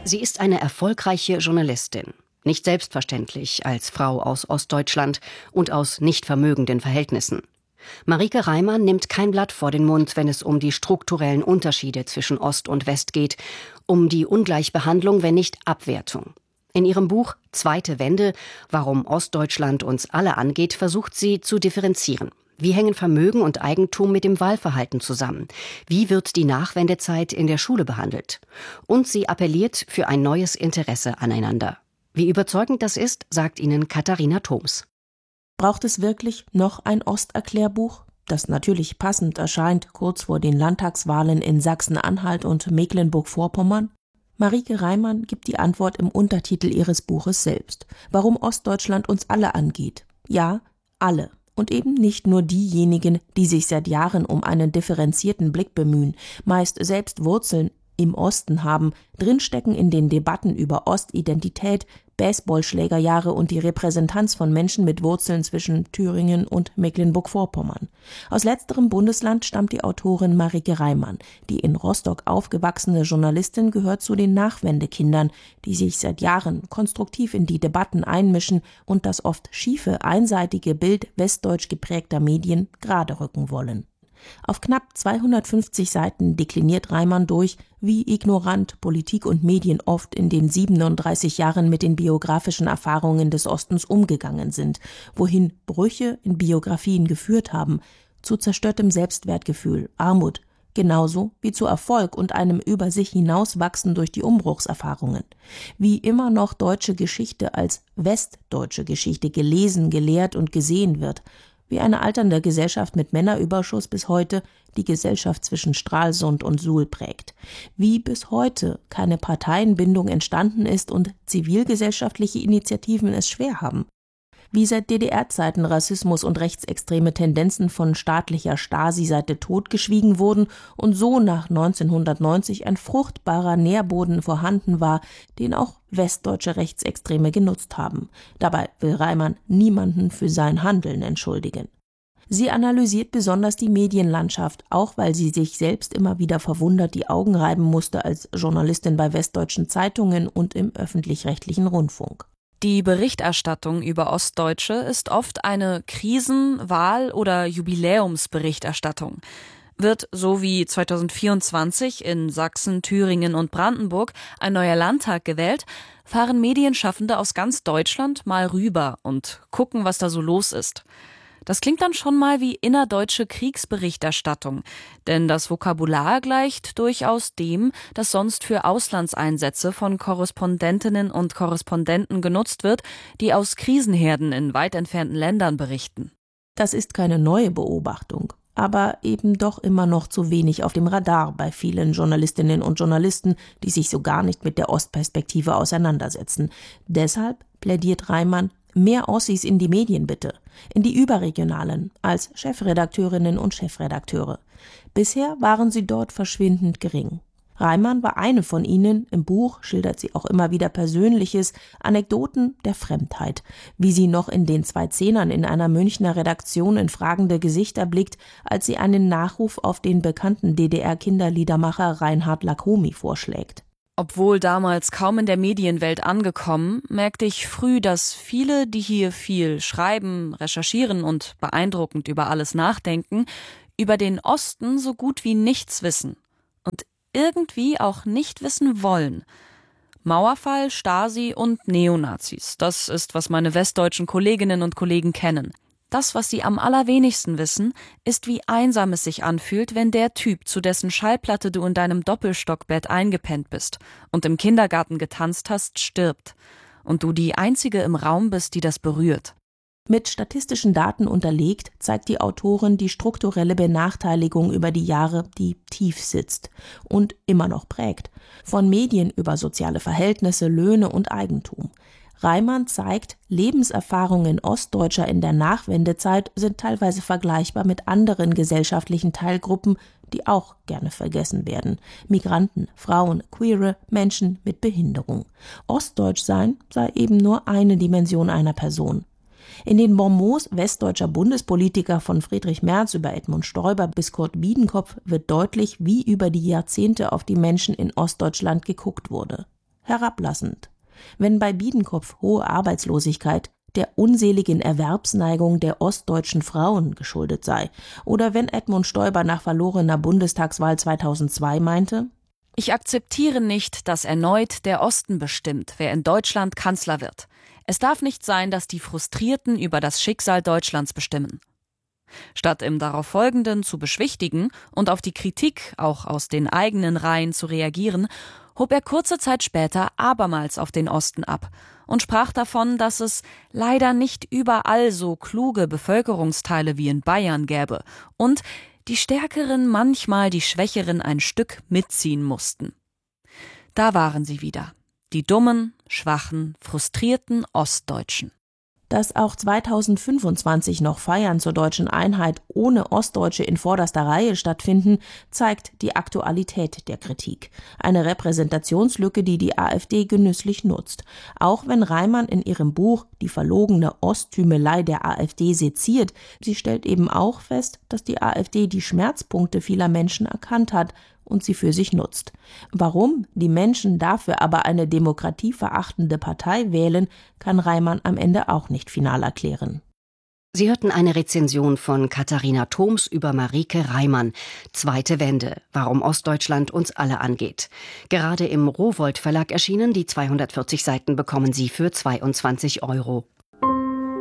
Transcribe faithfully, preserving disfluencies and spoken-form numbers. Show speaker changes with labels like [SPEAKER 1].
[SPEAKER 1] Sie ist eine erfolgreiche Journalistin. Nicht selbstverständlich als Frau aus Ostdeutschland und aus nicht vermögenden Verhältnissen. Marieke Reimann nimmt kein Blatt vor den Mund, wenn es um die strukturellen Unterschiede zwischen Ost und West geht, um die Ungleichbehandlung, wenn nicht Abwertung. In ihrem Buch »Zweite Wende – Warum Ostdeutschland uns alle angeht« versucht sie zu differenzieren. Wie hängen Vermögen und Eigentum mit dem Wahlverhalten zusammen? Wie wird die Nachwendezeit in der Schule behandelt? Und sie appelliert für ein neues Interesse aneinander. Wie überzeugend das ist, sagt Ihnen Katharina Thoms.
[SPEAKER 2] Braucht es wirklich noch ein Osterklärbuch, das natürlich passend erscheint kurz vor den Landtagswahlen in Sachsen-Anhalt und Mecklenburg-Vorpommern? Marieke Reimann gibt die Antwort im Untertitel ihres Buches selbst. Warum Ostdeutschland uns alle angeht. Ja, alle. Und eben nicht nur diejenigen, die sich seit Jahren um einen differenzierten Blick bemühen, meist selbst Wurzeln im Osten haben, drinstecken in den Debatten über Ostidentität, Baseballschlägerjahre und die Repräsentanz von Menschen mit Wurzeln zwischen Thüringen und Mecklenburg-Vorpommern. Aus letzterem Bundesland stammt die Autorin Marieke Reimann. Die in Rostock aufgewachsene Journalistin gehört zu den Nachwendekindern, die sich seit Jahren konstruktiv in die Debatten einmischen und das oft schiefe, einseitige Bild westdeutsch geprägter Medien gerade rücken wollen. Auf knapp zweihundertfünfzig Seiten dekliniert Reimann durch, wie ignorant Politik und Medien oft in den siebenunddreißig Jahren mit den biografischen Erfahrungen des Ostens umgegangen sind, wohin Brüche in Biografien geführt haben, zu zerstörtem Selbstwertgefühl, Armut, genauso wie zu Erfolg und einem über sich hinauswachsen durch die Umbruchserfahrungen. Wie immer noch deutsche Geschichte als westdeutsche Geschichte gelesen, gelehrt und gesehen wird, wie eine alternde Gesellschaft mit Männerüberschuss bis heute die Gesellschaft zwischen Stralsund und Suhl prägt. Wie bis heute keine Parteienbindung entstanden ist und zivilgesellschaftliche Initiativen es schwer haben. Wie seit D D R-Zeiten Rassismus und rechtsextreme Tendenzen von staatlicher Stasi-Seite totgeschwiegen wurden und so nach neunzehnhundertneunzig ein fruchtbarer Nährboden vorhanden war, den auch westdeutsche Rechtsextreme genutzt haben. Dabei will Reimann niemanden für sein Handeln entschuldigen. Sie analysiert besonders die Medienlandschaft, auch weil sie sich selbst immer wieder verwundert die Augen reiben musste als Journalistin bei westdeutschen Zeitungen und im öffentlich-rechtlichen Rundfunk.
[SPEAKER 3] Die Berichterstattung über Ostdeutsche ist oft eine Krisen-, Wahl- oder Jubiläumsberichterstattung. Wird so wie zweitausendvierundzwanzig in Sachsen, Thüringen und Brandenburg ein neuer Landtag gewählt, fahren Medienschaffende aus ganz Deutschland mal rüber und gucken, was da so los ist. Das klingt dann schon mal wie innerdeutsche Kriegsberichterstattung, denn das Vokabular gleicht durchaus dem, das sonst für Auslandseinsätze von Korrespondentinnen und Korrespondenten genutzt wird, die aus Krisenherden in weit entfernten Ländern berichten.
[SPEAKER 2] Das ist keine neue Beobachtung, aber eben doch immer noch zu wenig auf dem Radar bei vielen Journalistinnen und Journalisten, die sich so gar nicht mit der Ostperspektive auseinandersetzen. Deshalb plädiert Reimann: Mehr Ossis in die Medien bitte, in die überregionalen, als Chefredakteurinnen und Chefredakteure. Bisher waren sie dort verschwindend gering. Reimann war eine von ihnen, im Buch schildert sie auch immer wieder Persönliches, Anekdoten der Fremdheit, wie sie noch in den zwei Zehnern in einer Münchner Redaktion in fragende Gesichter blickt, als sie einen Nachruf auf den bekannten D D R-Kinderliedermacher Reinhard Lacomie vorschlägt.
[SPEAKER 3] Obwohl damals kaum in der Medienwelt angekommen, merkte ich früh, dass viele, die hier viel schreiben, recherchieren und beeindruckend über alles nachdenken, über den Osten so gut wie nichts wissen und irgendwie auch nicht wissen wollen. Mauerfall, Stasi und Neonazis, das ist, was meine westdeutschen Kolleginnen und Kollegen kennen. Das, was sie am allerwenigsten wissen, ist, wie einsam es sich anfühlt, wenn der Typ, zu dessen Schallplatte du in deinem Doppelstockbett eingepennt bist und im Kindergarten getanzt hast, stirbt und du die Einzige im Raum bist, die das berührt.
[SPEAKER 2] Mit statistischen Daten unterlegt, zeigt die Autorin die strukturelle Benachteiligung über die Jahre, die tief sitzt und immer noch prägt. Von Medien über soziale Verhältnisse, Löhne und Eigentum. Reimann zeigt, Lebenserfahrungen Ostdeutscher in der Nachwendezeit sind teilweise vergleichbar mit anderen gesellschaftlichen Teilgruppen, die auch gerne vergessen werden. Migranten, Frauen, Queere, Menschen mit Behinderung. Ostdeutschsein sei eben nur eine Dimension einer Person. In den Bonmots westdeutscher Bundespolitiker von Friedrich Merz über Edmund Stoiber bis Kurt Biedenkopf wird deutlich, wie über die Jahrzehnte auf die Menschen in Ostdeutschland geguckt wurde. herablassend. Wenn bei Biedenkopf hohe Arbeitslosigkeit der unseligen Erwerbsneigung der ostdeutschen Frauen geschuldet sei, oder wenn Edmund Stoiber nach verlorener Bundestagswahl zweitausendzwei meinte:
[SPEAKER 3] Ich akzeptiere nicht, dass erneut der Osten bestimmt, wer in Deutschland Kanzler wird. Es darf nicht sein, dass die Frustrierten über das Schicksal Deutschlands bestimmen. Statt im Darauffolgenden zu beschwichtigen und auf die Kritik auch aus den eigenen Reihen zu reagieren, hob er kurze Zeit später abermals auf den Osten ab und sprach davon, dass es leider nicht überall so kluge Bevölkerungsteile wie in Bayern gäbe und die Stärkeren manchmal die Schwächeren ein Stück mitziehen mussten. Da waren sie wieder, die dummen, schwachen, frustrierten Ostdeutschen.
[SPEAKER 2] Dass auch zweitausendfünfundzwanzig noch Feiern zur deutschen Einheit ohne Ostdeutsche in vorderster Reihe stattfinden, zeigt die Aktualität der Kritik. Eine Repräsentationslücke, die die AfD genüsslich nutzt. Auch wenn Reimann in ihrem Buch die verlogene Osttümelei der AfD seziert, sie stellt eben auch fest, dass die AfD die Schmerzpunkte vieler Menschen erkannt hat und sie für sich nutzt. Warum die Menschen dafür aber eine demokratieverachtende Partei wählen, kann Reimann am Ende auch nicht final erklären.
[SPEAKER 1] Sie hörten eine Rezension von Katharina Thoms über Marieke Reimann. Zweite Wende, warum Ostdeutschland uns alle angeht. Gerade im Rowohlt Verlag erschienen, die zweihundertvierzig Seiten bekommen Sie für zweiundzwanzig Euro.